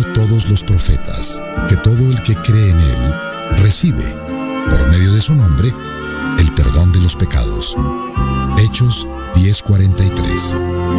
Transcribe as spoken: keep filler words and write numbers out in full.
todos los profetas, que todo el que cree en Él recibe, por medio de su nombre, el perdón de los pecados. Hechos diez cuarenta y tres.